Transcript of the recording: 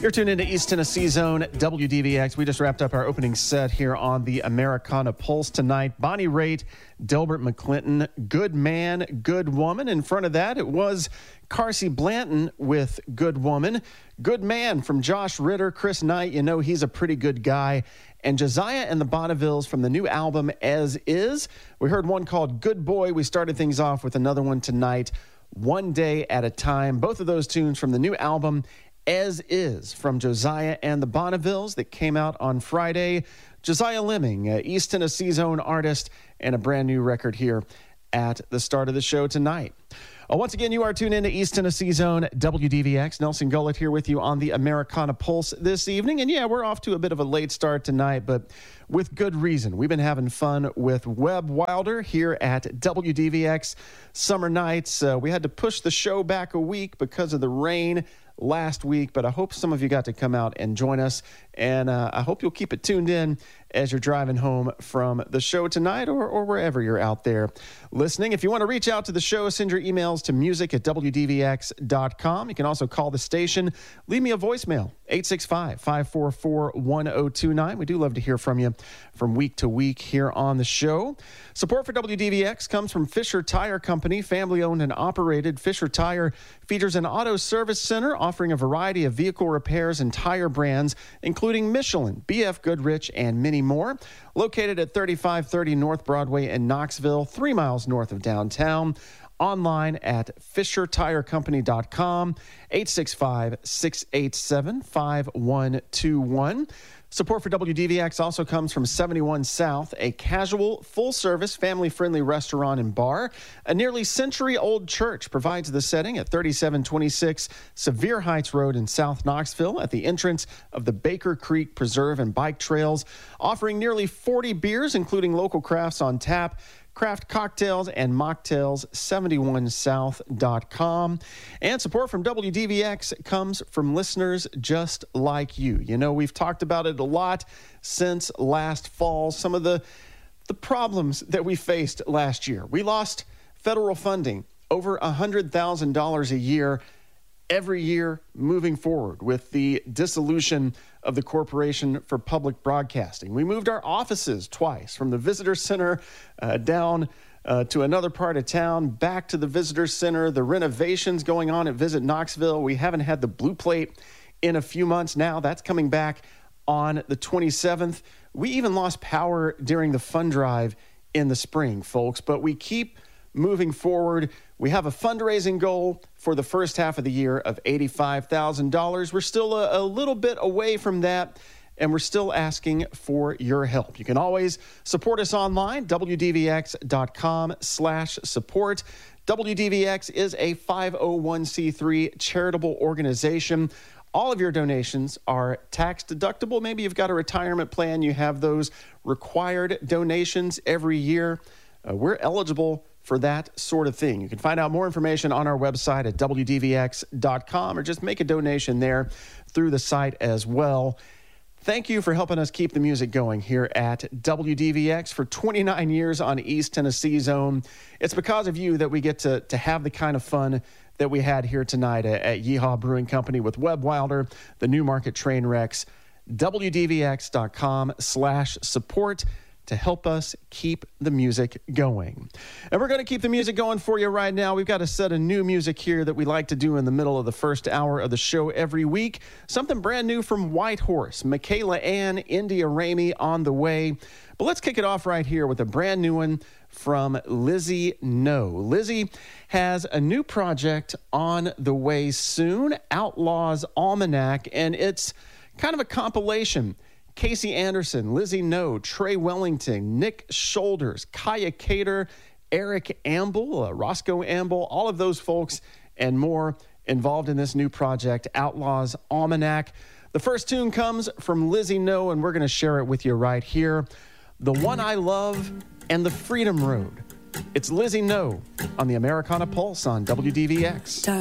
You're tuned into East Tennessee Zone, WDVX. We just wrapped up our opening set here on the Americana Pulse tonight. Bonnie Raitt, Delbert McClinton, Good Man, Good Woman. In front of that, it was Carsey Blanton with Good Woman. Good Man from Josh Ritter, Chris Knight, you know he's a pretty good guy. And Josiah and the Bonnevilles from the new album, As Is. We heard one called Good Boy. We started things off with another one tonight, One Day at a Time. Both of those tunes from the new album, As Is, from Josiah and the Bonnevilles, that came out on Friday. Josiah Lemming, East Tennessee's own artist, and a brand new record here at the start of the show tonight. Once again, you are tuned into East Tennessee Zone, WDVX. Nelson Gullett here with you on the Americana Pulse this evening. And yeah, we're off to a bit of a late start tonight, but with good reason. We've been having fun with Webb Wilder here at WDVX Summer Nights. We had to push the show back a week because of the rain last week, but I hope some of you got to come out and join us, and I hope you'll keep it tuned in as you're driving home from the show tonight or wherever you're out there listening. If you want to reach out to the show, send your emails to music@wdvx.com. You can also call the station, leave me a voicemail, 865-544-1029. We do love to hear from you from week to week here on the show. Support for WDVX comes from Fisher Tire Company, family owned and operated. Fisher Tire features an auto service center offering a variety of vehicle repairs and tire brands, including Michelin, BF Goodrich, and many more. Located at 3530 North Broadway in Knoxville, 3 miles north of downtown. Online at FisherTireCompany.com, 865-687-5121. Support for WDVX also comes from 71 South, a casual, full-service, family-friendly restaurant and bar. A nearly century-old church provides the setting at 3726 Sevier Heights Road in South Knoxville at the entrance of the Baker Creek Preserve and Bike Trails, offering nearly 40 beers, including local crafts on tap, craft cocktails and mocktails, 71south.com. And support from WDVX comes from listeners just like you. You know, we've talked about it a lot since last fall, some of the problems that we faced last year. We lost federal funding, over $100,000 a year, every year moving forward with the dissolution of the Corporation for Public Broadcasting. We moved our offices twice from the Visitor Center down to another part of town, back to the Visitor Center. The renovations going on at Visit Knoxville. We haven't had the blue plate in a few months now. That's coming back on the 27th. We even lost power during the fund drive in the spring, folks, but we keep moving forward. We have a fundraising goal for the first half of the year of $85,000. We're still a little bit away from that, and we're still asking for your help. You can always support us online, wdvx.com/support. WDVX is a 501c3 charitable organization. All of your donations are tax deductible. Maybe you've got a retirement plan. You have those required donations every year. We're eligible for that sort of thing. You can find out more information on our website at wdvx.com or just make a donation there through the site as well. Thank you for helping us keep the music going here at WDVX for 29 years on East Tennessee Zone. It's because of you that we get to have the kind of fun that we had here tonight at Yeehaw Brewing Company with Webb Wilder, the Newmarket Trainwrecks, wdvx.com/support. to help us keep the music going. And we're going to keep the music going for you right now. We've got a set of new music here that we like to do in the middle of the first hour of the show every week. Something brand new from Whitehorse, Michaela Ann, India Ramey on the way. But let's kick it off right here with a brand new one from Lizzie No. Lizzie has a new project on the way soon, Outlaws Almanac, and it's kind of a compilation. Casey Anderson, Lizzie No, Trey Wellington, Nick Shoulders, Kaya Cater, Eric Amble, Roscoe Amble, all of those folks and more involved in this new project, Outlaws Almanac. The first tune comes from Lizzie No, and we're going to share it with you right here. The One I Love and the Freedom Road. It's Lizzie No on the Americana Pulse on WDVX.